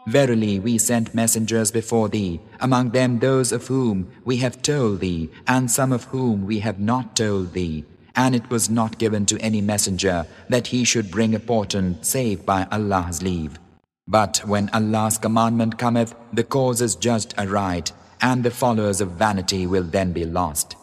Verily, we sent messengers before thee, among them those of whom we have told thee, and some of whom we have not told thee. And it was not given to any messenger that he should bring a portent save by Allah's leave. But when Allah's commandment cometh, the cause is judged aright, and the followers of vanity will then be lost.